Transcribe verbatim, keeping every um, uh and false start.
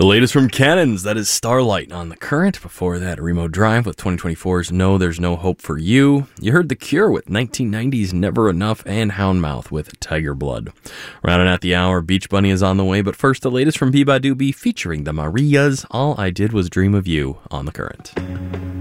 The latest from Cannons, that is Starlight on The Current. Before that, Remo Drive with twenty twenty-four's No There's No Hope for You. You heard The Cure with nineteen ninety's Never Enough, and Houndmouth with Tiger Blood. Rounding out the hour, Beach Bunny is on the way, but first the latest from Biba Doobie featuring the Marias. All I Did Was Dream of You on The Current.